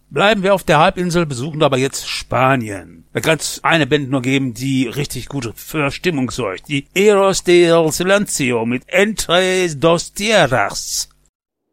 Bleiben wir auf der Halbinsel, besuchen aber jetzt Spanien. Da kann es eine Band nur geben, die richtig gut für Stimmung sorgt. Die Eros del Silencio mit Entre dos Tierras.